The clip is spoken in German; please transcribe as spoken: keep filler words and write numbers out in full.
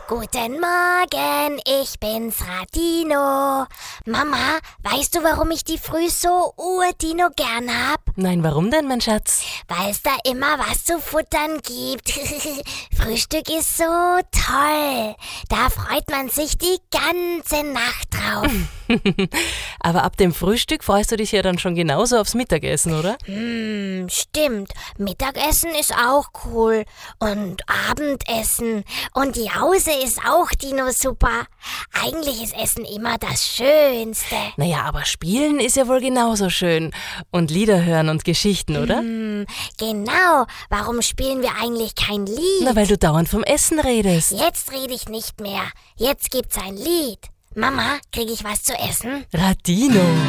Guten Morgen, ich bin's Radino. Mama, weißt du, warum ich die früh so urdino gern hab? Nein, warum denn, mein Schatz? Weil es da immer was zu futtern gibt. Frühstück ist so toll. Da freut man sich die ganze Nacht drauf. Aber ab dem Frühstück freust du dich ja dann schon genauso aufs Mittagessen, oder? Hm, stimmt. Mittagessen ist auch cool. Und Abendessen. Und Jause ist auch Dino super. Eigentlich ist Essen immer das Schönste. Naja, aber Spielen ist ja wohl genauso schön. Und Lieder hören und Geschichten, oder? Hm, genau. Warum spielen wir eigentlich kein Lied? Na, weil du dauernd vom Essen redest. Jetzt rede ich nicht mehr. Jetzt gibt's ein Lied. Mama, krieg ich was zu essen? Radino.